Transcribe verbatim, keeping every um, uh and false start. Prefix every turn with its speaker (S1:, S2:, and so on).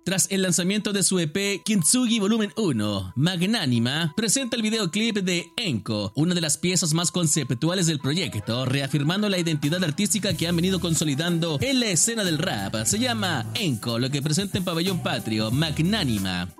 S1: Tras el lanzamiento de su E P Kintsugi Volumen uno, Magnánima presenta el videoclip de Enko, una de las piezas más conceptuales del proyecto, reafirmando la identidad artística que han venido consolidando en la escena del rap. Se llama Enko, lo que presenta en Pabellón Patrio, Magnánima.